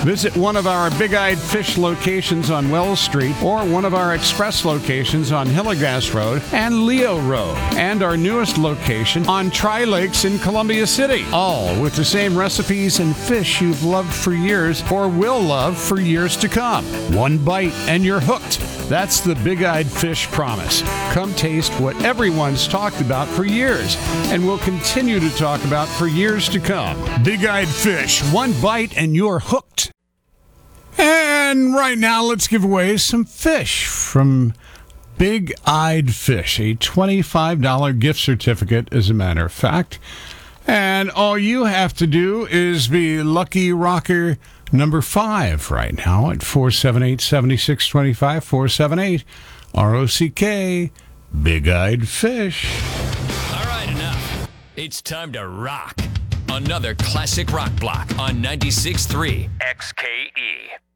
Visit one of our Big Eyed Fish locations on Wells Street or one of our express locations on Hillegas Road and Leo Road, and our newest location on Tri-Lakes in Columbia City, all with the same recipes and fish you've loved for years or will love for years to come. One bite and you're hooked. That's the Big Eyed Fish promise. Come taste what everyone's talked about for years and will continue to talk about for years to come. Big Eyed Fish, one bite and you're hooked. And right now, let's give away some fish from Big Eyed Fish, a $25 gift certificate, as a matter of fact. And all you have to do is be Lucky Rocker number 5 right now at 478-7625, 478 ROCK, Big Eyed Fish. All right, enough. It's time to rock. Another classic rock block on 96.3 XKE.